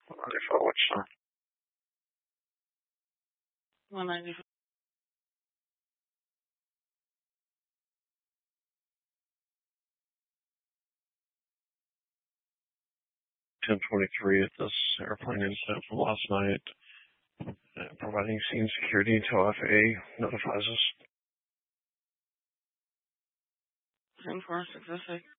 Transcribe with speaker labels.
Speaker 1: 194, which time?
Speaker 2: 194.
Speaker 1: 10:23 at this airplane incident from last night. Providing scene security until FAA notifies us.
Speaker 2: 10-4, 606.